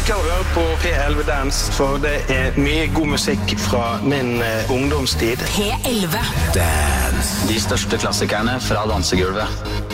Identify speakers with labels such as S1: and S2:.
S1: elsker å høre på P11 Dance, for det mye god musikk fra min ungdomstid.
S2: P11 Dance.
S3: De største klassikerne fra dansegulvet.